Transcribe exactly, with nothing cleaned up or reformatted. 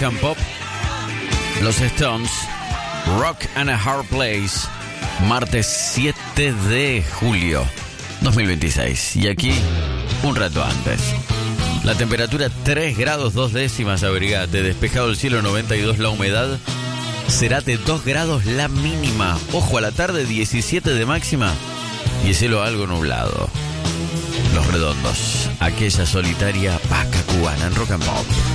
Rock and Pop, los Stones, Rock and a Hard Place, martes siete de julio dos mil veintiséis. Y aquí, un rato antes. La temperatura tres grados dos décimas, abrigate. Despejado el cielo noventa y dos, la humedad será de dos grados la mínima. Ojo, a la tarde diecisiete de máxima y el cielo algo nublado. Los Redondos, aquella solitaria vaca cubana en Rock and Pop.